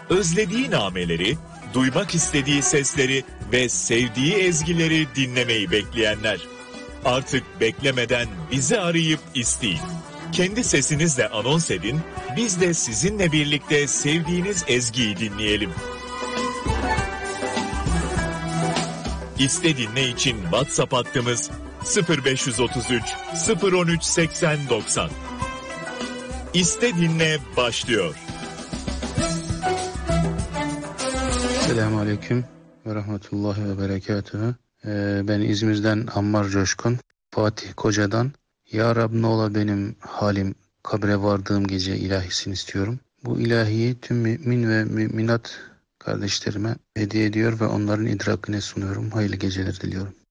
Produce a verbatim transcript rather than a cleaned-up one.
özlediği nameleri, duymak istediği sesleri ve sevdiği ezgileri dinlemeyi bekleyenler. Artık beklemeden bizi arayıp isteyin. Kendi sesinizle anons edin, biz de sizinle birlikte sevdiğiniz ezgiyi dinleyelim. İste dinle için WhatsApp hattımız sıfır beş otuz üç sıfır on üç seksen doksan. İste dinle başlıyor. Selamun Aleyküm ve Rahmetullahi ve Berekatühü. Ee, ben İzmir'den Ammar Coşkun, Fatih Koca'dan. Ya Rab ne ola benim halim, kabre vardığım gece ilahisini istiyorum. Bu ilahiyi tüm mümin ve müminat kardeşlerime hediye ediyor ve onların idrakine sunuyorum. Hayırlı geceler diliyorum.